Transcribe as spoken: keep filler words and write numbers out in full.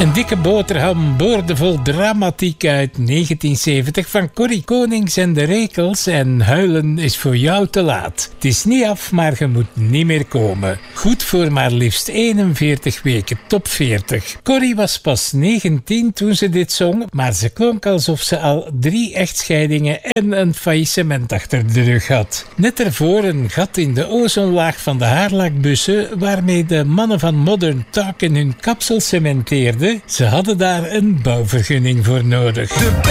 Een dikke boterham, boordevol dramatiek uit negentien zeventig van Corrie Konings en de Rekels en Huilen is voor jou te laat. Het is niet af, maar je moet niet meer komen. Goed voor maar liefst eenenveertig weken top veertig. Corrie was pas negentien toen ze dit zong, maar ze klonk alsof ze al drie echtscheidingen en een faillissement achter de rug had. Net ervoor een gat in de ozonlaag van de haarlakbussen waarmee de mannen van Modern Talk in hun kapsel cementeerden. Ze hadden daar een bouwvergunning voor nodig. De